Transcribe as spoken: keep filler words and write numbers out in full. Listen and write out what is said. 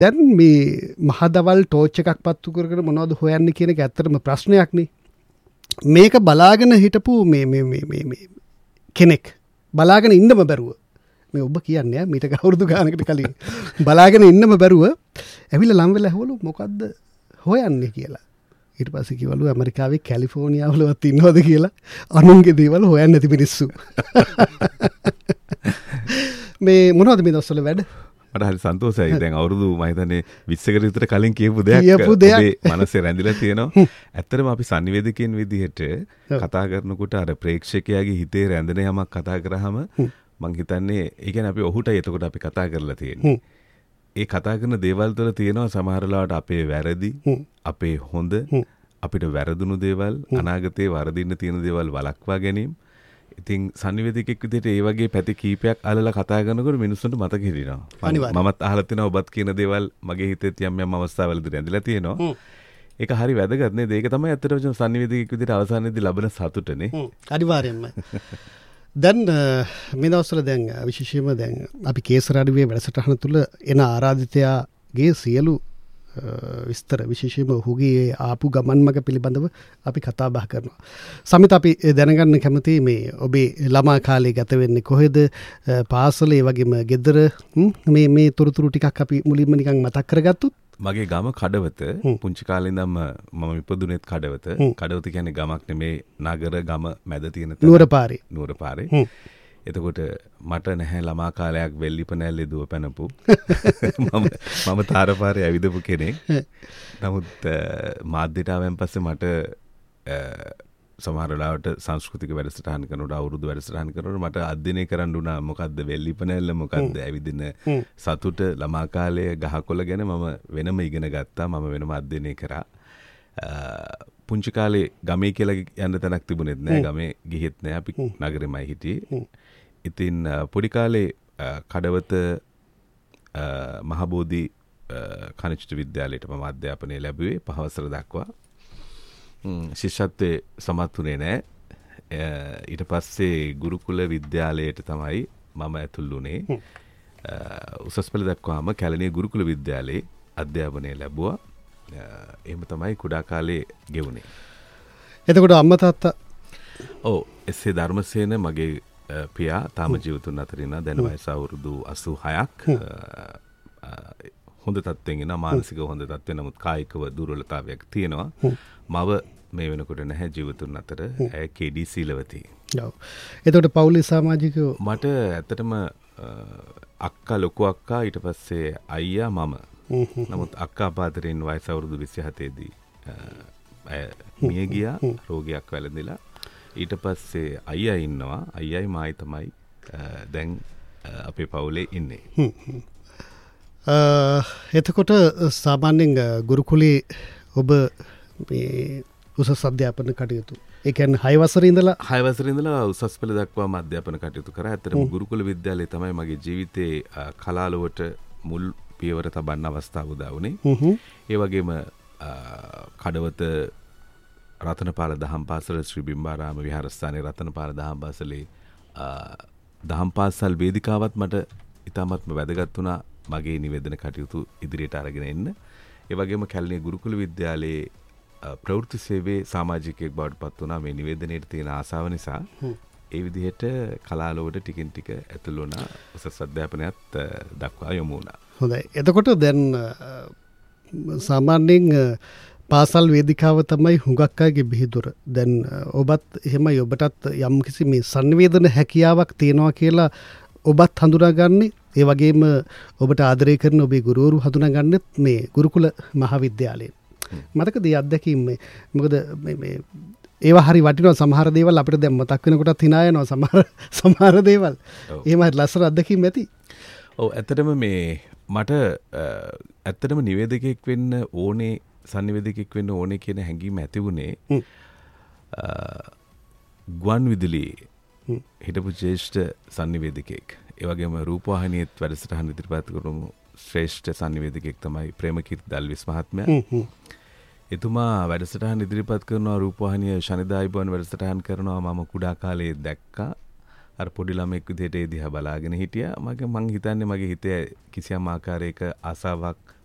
දැන් මේ මහදවල් ටෝච් එකක් පත්තු කරගෙන මොනවද හොයන්නේ කියන එක ඇත්තටම ප්‍රශ්නයක් නේ. මේක බලාගෙන හිටපු මේ මේ මේ මේ මේ කෙනෙක් බලාගෙන ඉන්නම බැරුව මේ ඔබ කියන්නේ මීට කවුරුදු ගානකට කලින් බලාගෙන ඉන්නම බැරුව ඇවිල්ලා ලම් වෙලා ඇහුවලු මොකද්ද හොයන්නේ කියලා. ඊට පස්සේ කිව්වලු ඇමරිකාවේ කැලිෆෝනියාවලවත් ඉන්නවද කියලා අනුන්ගේ දේවල් හොයන්නේ නැති මිනිස්සු. මේ මොනවද මේ දවස්වල වැඩ? මට හරි සන්තෝෂයි. දැන් අවුරුදු මම හිතන්නේ විස්සකට විතර කලින් කියපු දෙයක් කියපු දෙයක් අපේ මනසේ රැඳිලා තියෙනවා. ඇත්තටම අපි සංනිවේදකයන් විදිහට කතා කරනකොට අර ප්‍රේක්ෂකයාගේ හිතේ රැඳෙන යමක් කතා කරාම මම හිතන්නේ ඒ කියන්නේ අපි ඔහුටයි එතකොට අපි කතා කරලා තියෙන්නේ. ඒ කතා කරන දේවල් තුළ තියෙනවා සමහර වෙලාවට අපේ වැරදි, අපේ හොඳ, අපිට වැරදුණු දේවල්, අනාගතේ වරදින්න තියෙන දේවල් වළක්වා ගැනීම. ඉතින් සංනිවේදකෙක් විදිහට ඒ වගේ පැති කීපයක් අල්ලලා කතා කරනකොට මිනිස්සුන්ට මතක හිටිනවා. මමත් අහලා තිනවා ඔබත් කියන දේවල් මගේ හිතේ යම් යම් අවස්ථාවලදී රැඳිලා තියෙනවා. ඒක හරි වැදගත් නේද? ඒක තමයි ඇත්තටම සංනිවේදකෙක් විදිහට අවසානයේදී ලබන සතුටනේ. අනිවාර්යෙන්ම. දැන් මේ දවස්වල දැන් විශේෂයෙන්ම දැන් අපි කේසරාඩුවේ වැඩසටහන තුළ එන ආරාධිතයාගේ සියලු විස්තර විශේෂයෙන්ම ඔහුගේ ආපු ගමන් මඟ පිළිබඳව අපි කතා බහ කරනවා. සමිත අපි දැනගන්න කැමති මේ ඔබේ ළමා කාලේ ගත වෙන්නේ කොහෙද? පාසල ඒ වගේම ගෙදර මේ මේ තොරතුරු ටිකක් අපි මුලින්ම නිකන් මතක් කරගත්තොත්. මගේ ගම කඩවත. පුංචි කාලේ ඉඳන්ම මම ඉපදුනේත් කඩවත. කඩවත කියන්නේ ගමක් නෙමේ නගර ගම මැද තියෙන තැන. නුවර පාරේ. නුවර පාරේ. එතකොට මට නැහැ ළමා කාලයක් වෙල්ලිපනෑල්ලේ දුව පැනපු. මම මම තාරපාරේ ඇවිදපු කෙනෙක්. නමුත් මාධ්‍යට ආවෙන් පස්සේ මට සමහර වෙලාවට සංස්කෘතික වැඩසටහන් කරනකොට අවුරුදු වැඩසටහන් කරනකොට මට අධ්‍යයනය කරන්න උනා මොකද්ද වෙල්ලිපනෑල්ල මොකද්ද ඇවිදින සතුට ළමා කාලයේ ගහකොළ ගැන මම වෙනම ඉගෙන ගත්තා. මම වෙනම අධ්‍යයනය කරා. පුංචි කාලේ ගමේ කියලා යන්න තැනක් තිබුණෙත් නෑ. ගමේ ගිහෙත් නෑ. අපි නගරෙමයි හිටියේ. ඉතින් පොඩි කාලේ කඩවත මහබෝධි කනිෂ්ඨ විද්‍යාලයට මම අධ්‍යාපනය ලැබුවේ පහ වසර දක්වා. ශිෂ්‍යත්වයේ සමත් වුණේ නෑ. ඊට පස්සේ ගුරුකුල විද්‍යාලයට තමයි මම ඇතුල් වුණේ. උසස් පෙළ දක්වාම කැලණිය ගුරුකුල විද්‍යාලයේ අධ්‍යාපනය ලැබුවා. එහෙම තමයි කුඩා කාලේ ගෙවුනේ. එතකොට අම්මා තාත්තා ඔව් එස්.ඒ. ධර්මසේන මගේ පියා තාම ජීවිතුන් අතර ඉන්නවා. දැන් වයස අවුරුදු අසූ හයක්. හොඳ තත්ත්වෙන් ඉන්නවා. මානසික හොඳ තත්ත්වෙ නමුත් කායිකව දුර්වලතාවයක් තියෙනවා. මව මේ වෙනකොට නැහැ ජීවිතුන් අතර. ඇය කේ.ඩී. සීලවතී. ඔව්. එතකොට පවුලේ සමාජිකයෝ මට ඇත්තටම අක්කා ලොකු අක්කා ඊට පස්සේ අයියා මම. නමුත් අක්කා පාතරෙන් වයස අවුරුදු විසිහතේ දී ඇය මිය ගියා රෝගයක් වැළඳිලා. ඊට පස්සේ අයියා ඉන්නවා. අයියයි මායි තමයි දැන් අපේ පවුලේ ඉන්නේ. එතකොට සාමාන්‍යයෙන් ගුරුකුලේ ඔබ මේ උසස් අධ්‍යාපන කටයුතු ඒ කියන්නේ හය වසරේ ඉඳලා හය වසරේ ඉඳලා උසස් පෙළ දක්වාම අධ්‍යාපන කටයුතු කරා. ඇත්තටම ගුරුකුල විද්‍යාලය තමයි මගේ ජීවිතේ කලාලුවට මුල් පියවර තබන්න අවස්ථාව උදා වුණේ. ඒ වගේම කඩවත රතනපාල දහම් පාසල ශ්‍රී බිම්බාරාම විහාරස්ථානයේ රතනපාල දහම් පාසලේ දහම් පාසල් වේදිකාවත් මට ඉතාමත්ම වැදගත් වුණා මගේ නිවේදන කටයුතු ඉදිරියට අරගෙන එන්න. ඒ වගේම කැලණිය ගුරුකුල විද්‍යාලයේ ප්‍රවෘත්ති සේවයේ සමාජිකයෙක් බවට පත් වුණා මේ නිවේදනයේ තියෙන ආසාව නිසා. ඒ විදිහට කලාලුවට ටිකින් ටික ඇතුළු වුණා. උසස් අධ්‍යාපනයත් දක්වා යොමු වුණා. හොඳයි. එතකොට දැන් සාමාන්‍යයෙන් පාසල් වේදිකාව තමයි හුඟක් අයගේ බිහිදුර. දැන් ඔබත් එහෙමයි ඔබටත් යම් කිසි මේ සංවේදන හැකියාවක් තියෙනවා කියලා ඔබත් හඳුනාගන්නේ. ඒ වගේම ඔබට ආදරය කරන ඔබේ ගුරුවරු හඳුනාගන්නෙත් මේ ගුරුකුල මහාවිද්‍යාලයේ. මතකද මේ අත්දැකීම් මේ මොකද මේ ඒවා හරි වටිනවා. සමහර දේවල් අපිට දැන් මතක් වෙනකොටත් hina යනවා. සමහර සමහර දේවල්. එහෙම ලස්සන අත්දැකීම් ඇති. ඔව් ඇත්තටම මේ මට ඇත්තටම නිවේදකයෙක් වෙන්න ඕනේ සංනිවේදකයෙක් වෙන්න ඕනේ කියන හැඟීම ඇති වුණේ ගුවන් විදුලියේ හිටපු ජ්‍යෙෂ්ඨ සංනිවේදකයෙක් ඒ වගේම රූපවාහිනියේත් වැඩසටහන් ඉදිරිපත් කරපු ශ්‍රේෂ්ඨ සංනිවේදකයෙක් තමයි ප්‍රේමකීර්ති දල්විස් මහත්මයා. එතුමා වැඩසටහන් ඉදිරිපත් කරනවා රූපවාහිනිය ශනිදායිබෝන් වැඩසටහන් කරනවා මම කුඩා කාලේ දැක්කා. අර පොඩි ළමෙක් විදිහට ඒ දිහා බලාගෙන හිටියා. මගේ මං හිතන්නේ මගේ හිතේ කිසියම් ආකාරයක ආසාවක්